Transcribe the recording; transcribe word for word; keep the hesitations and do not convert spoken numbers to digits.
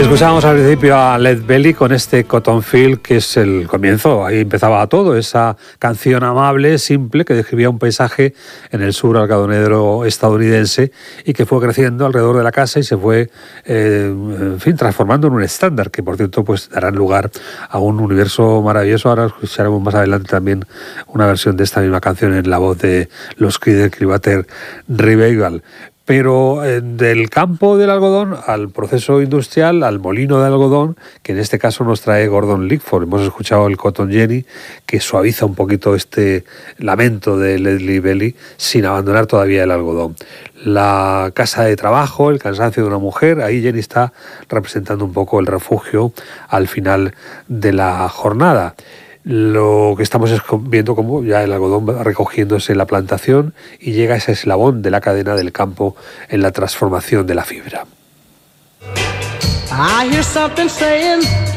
Escuchábamos al principio a Lead Belly con este Cotton Field, que es el comienzo. Ahí empezaba todo, esa canción amable, simple, que describía un paisaje en el sur algodonero estadounidense y que fue creciendo alrededor de la casa y se fue, eh, en fin, transformando en un estándar, que por cierto pues dará lugar a un universo maravilloso. Ahora escucharemos más adelante también una versión de esta misma canción en la voz de los Creedence Clearwater Revival. Pero eh, del campo del algodón al proceso industrial, al molino de algodón, que en este caso nos trae Gordon Lightfoot. Hemos escuchado el Cotton Jenny, que suaviza un poquito este lamento de Lead Belly, sin abandonar todavía el algodón. La casa de trabajo, el cansancio de una mujer, ahí Jenny está representando un poco el refugio al final de la jornada. Lo que estamos es viendo cómo ya el algodón va recogiéndose en la plantación y llega a ese eslabón de la cadena del campo en la transformación de la fibra. I hear something saying